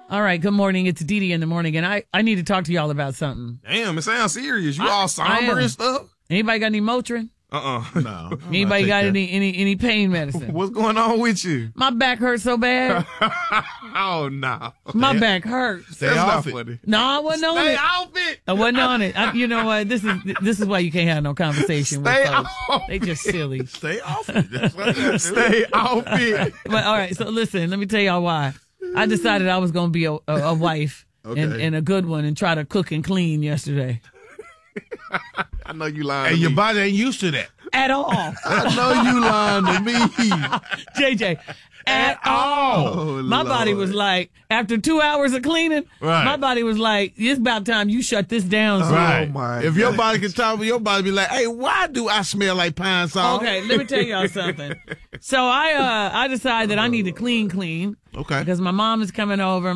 All right, good morning. It's Dee Dee in the morning, and I need to talk to y'all about something. Damn, it sounds serious. You all somber and stuff? Anybody got any Motrin? No. Anybody got any pain medicine? What's going on with you? My back hurts so bad. Oh, no. My back hurts. That's not funny. No, I wasn't on Stay it. off it. I wasn't on it. You know what? This is why you can't have no conversation with Stay folks. off They just silly. Stay off it. That's what I gotta do. Stay off it. But all right, so listen, let me tell y'all why. I decided I was going to be a wife and a good one and try to cook and clean yesterday. I know you lying. And to your me. body ain't used to that. At all. I know you lying to me. JJ, at all. Oh, My body Lord. was like, after 2 hours of cleaning, Right. my body was like, it's about time you shut this down. son." Right. my If your God. body can talk, your body be like, hey, why do I smell like pine salt? Okay, let me tell y'all something. So I decided that I need to clean Okay. because my mom is coming over.